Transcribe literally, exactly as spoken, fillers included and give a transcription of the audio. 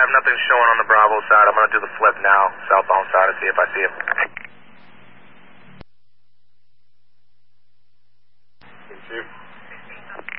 have nothing showing on the Bravo side. I'm going to do the flip now, southbound side, to see if I see him. Chief.